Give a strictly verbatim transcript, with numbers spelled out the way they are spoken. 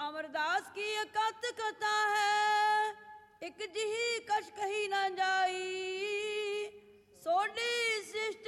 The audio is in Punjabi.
ਅਮਰਦਾਸ ਕੀ ਅਕਤ ਕਥਾ ਹੈ, ਇੱਕ ਜਿਹੀ ਕਛ ਕਹੀ ਨਾ ਜਾਈ। ਸੋਢੀ ਸ੍ਰਿਸ਼ਟ